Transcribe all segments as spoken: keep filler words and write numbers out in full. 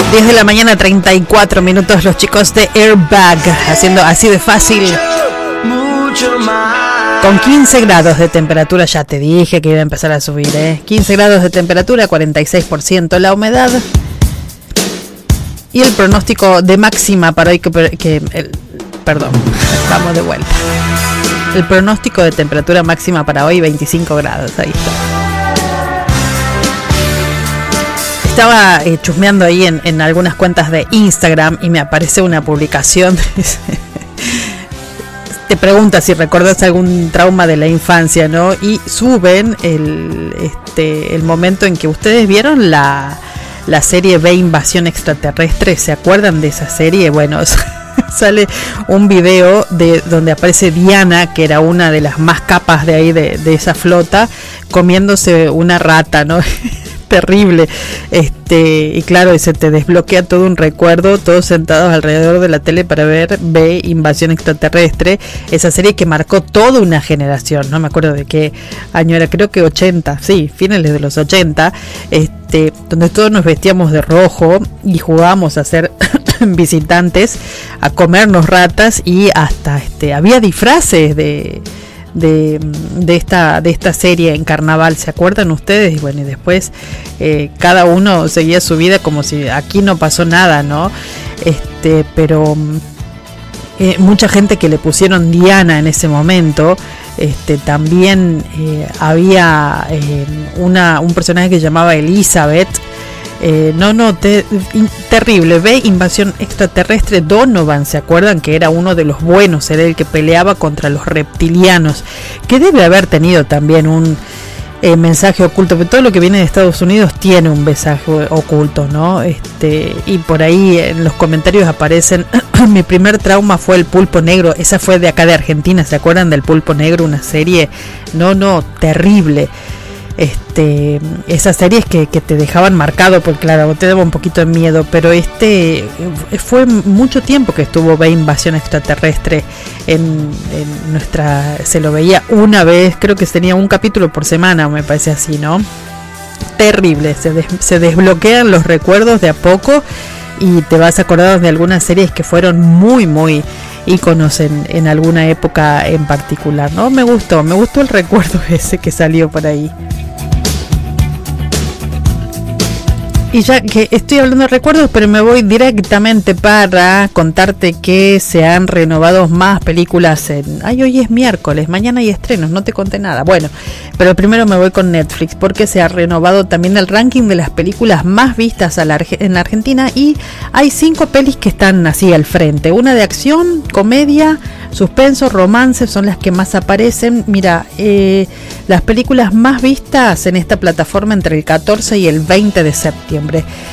diez de la mañana, treinta y cuatro minutos, los chicos de Airbag, haciendo así de fácil. Con quince grados de temperatura, ya te dije que iba a empezar a subir, ¿eh? quince grados de temperatura, cuarenta y seis por ciento la humedad. Y el pronóstico de máxima para hoy, que, que el, perdón, vamos de vuelta. El pronóstico de temperatura máxima para hoy, veinticinco grados, ahí está. Estaba eh, chusmeando ahí en, en algunas cuentas de Instagram y me aparece una publicación. Te pregunta si recuerdas algún trauma de la infancia, ¿no? Y suben el, este, el momento en que ustedes vieron la, la serie B Invasión Extraterrestre. ¿Se acuerdan de esa serie? Bueno, sale un video de donde aparece Diana, que era una de las más capas de ahí de, de esa flota, comiéndose una rata, ¿no? Terrible, este, y claro, se te desbloquea todo un recuerdo, todos sentados alrededor de la tele para ver B Invasión Extraterrestre, esa serie que marcó toda una generación. No me acuerdo de qué año era, creo que ochenta, sí, finales de los ochenta, este, donde todos nos vestíamos de rojo y jugábamos a ser visitantes, a comernos ratas, y hasta este había disfraces de De, de esta de esta serie en carnaval, ¿se acuerdan ustedes? Y bueno, y después eh, cada uno seguía su vida como si aquí no pasó nada, ¿no? Este, pero eh, mucha gente que le pusieron Diana en ese momento. Este, también eh, había eh, una un personaje que se llamaba Elizabeth. Eh, no, no, te, in, terrible. Ve Invasión Extraterrestre. Donovan, ¿se acuerdan? Que era uno de los buenos, era el que peleaba contra los reptilianos, que debe haber tenido también un eh, mensaje oculto, pero todo lo que viene de Estados Unidos tiene un mensaje oculto, ¿no? Este, y por ahí en los comentarios aparecen mi primer trauma fue el Pulpo Negro. Esa fue de acá de Argentina, ¿se acuerdan del Pulpo Negro? Una serie, no, no, terrible. Este, esas series que, que te dejaban marcado, porque claro, te daba un poquito de miedo, pero este fue mucho tiempo que estuvo B Invasión Extraterrestre en, en nuestra, se lo veía una vez, creo que tenía un capítulo por semana, me parece así, ¿no? Terrible, se, des, se desbloquean los recuerdos de a poco y te vas a acordar de algunas series que fueron muy, muy íconos en, en alguna época en particular, ¿no? Me gustó, me gustó el recuerdo ese que salió por ahí. Y ya que estoy hablando de recuerdos, pero me voy directamente para contarte que se han renovado más películas en... Ay, hoy es miércoles, mañana hay estrenos, no te conté nada. Bueno, pero primero me voy con Netflix, porque se ha renovado también el ranking de las películas más vistas a la, en la Argentina, y hay cinco pelis que están así al frente. Una de acción, comedia, suspenso, romance, son las que más aparecen. Mira, eh, las películas más vistas en esta plataforma entre el catorce y el veinte de septiembre.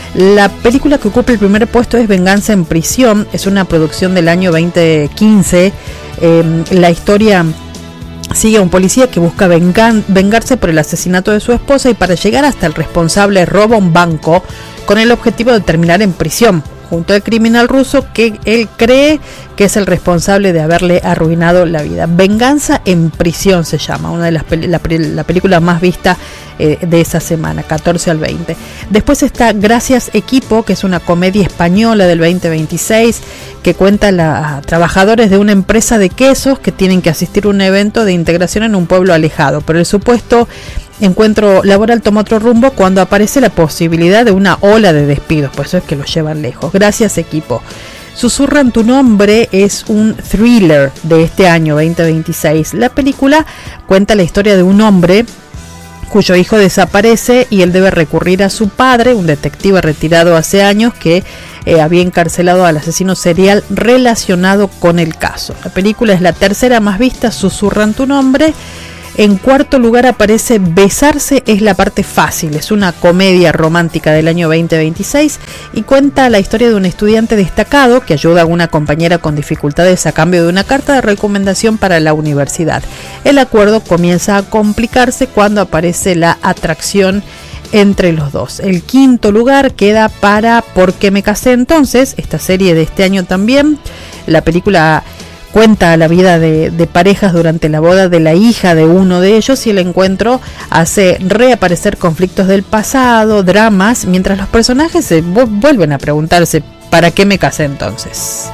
La película que ocupa el primer puesto es Venganza en Prisión, es una producción del año veinte quince. Eh, la historia sigue a un policía que busca vengan, vengarse por el asesinato de su esposa, y para llegar hasta el responsable roba un banco con el objetivo de terminar en prisión junto al criminal ruso que él cree que es el responsable de haberle arruinado la vida. Venganza en Prisión se llama, una de las pel- la, la película más vista eh, de esa semana, catorce al veinte. Después está Gracias Equipo, que es una comedia española del veinte veintiséis que cuenta a trabajadores de una empresa de quesos que tienen que asistir a un evento de integración en un pueblo alejado, pero el supuesto encuentro laboral toma otro rumbo cuando aparece la posibilidad de una ola de despidos, por eso es que lo llevan lejos. Gracias Equipo. Susurran tu nombre es un thriller de este año veinte veintiséis. La película cuenta la historia de un hombre cuyo hijo desaparece y él debe recurrir a su padre, un detective retirado hace años que eh, había encarcelado al asesino serial relacionado con el caso. La película es la tercera más vista, Susurran tu nombre. En cuarto lugar aparece Besarse es la parte fácil, es una comedia romántica del año veinte veintiséis y cuenta la historia de un estudiante destacado que ayuda a una compañera con dificultades a cambio de una carta de recomendación para la universidad. El acuerdo comienza a complicarse cuando aparece la atracción entre los dos. El quinto lugar queda para ¿Por qué me casé entonces?, esta serie de este año también. La película cuenta la vida de, de parejas durante la boda de la hija de uno de ellos, y el encuentro hace reaparecer conflictos del pasado, dramas, mientras los personajes se vuelven a preguntarse ¿para qué me casé entonces?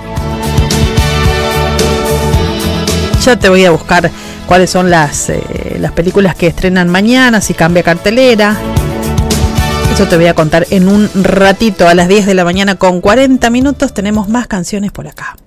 Ya te voy a buscar cuáles son las, eh, las películas que estrenan mañana, si cambia cartelera. Eso te voy a contar en un ratito. A las diez de la mañana con cuarenta minutos tenemos más canciones por acá.